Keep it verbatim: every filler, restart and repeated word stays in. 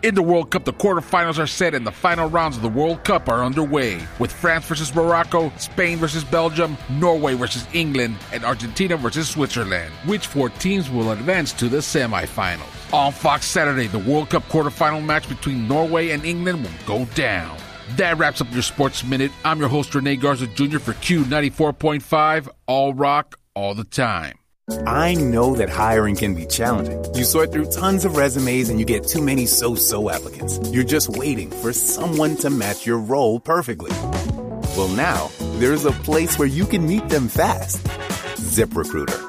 In the World Cup, the quarterfinals are set and the final rounds of the World Cup are underway, with France versus Morocco, Spain versus Belgium, Norway versus England, and Argentina versus Switzerland. Which four teams will advance to the semifinals? On Fox Saturday, the World Cup quarterfinal match between Norway and England will go down. That wraps up your Sports Minute. I'm your host, Rene Garza Junior for Q ninety-four point five, all rock, all the time. I know that hiring can be challenging. You sort through tons of resumes and you get too many so-so applicants. You're just waiting for someone to match your role perfectly. Well, now, there's a place where you can meet them fast. ZipRecruiter.